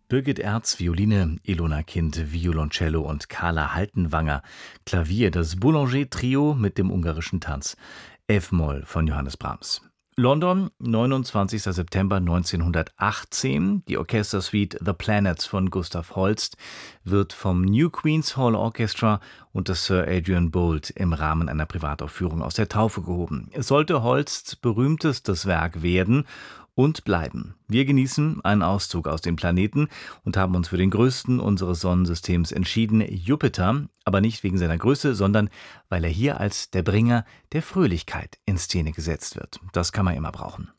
Birgit Erz, Violine, Ilona Kind, Violoncello und Carla Haltenwanger, Klavier, das Boulanger-Trio mit dem ungarischen Tanz, F-Moll von Johannes Brahms. London, 29. September 1918. Die Orchestersuite The Planets von Gustav Holst wird vom New Queen's Hall Orchestra unter Sir Adrian Boult im Rahmen einer Privataufführung aus der Taufe gehoben. Es sollte Holsts berühmtestes Werk werden und bleiben. Wir genießen einen Auszug aus dem Planeten und haben uns für den größten unseres Sonnensystems entschieden, Jupiter, aber nicht wegen seiner Größe, sondern weil er hier als der Bringer der Fröhlichkeit in Szene gesetzt wird. Das kann man immer brauchen.